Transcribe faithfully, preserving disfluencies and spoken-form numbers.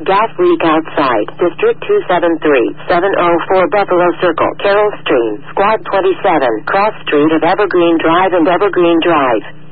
gas leak outside. District two seven three, seven oh four Buffalo Circle, Carroll Stream, Squad twenty-seven, cross street of Evergreen Drive and Evergreen Drive.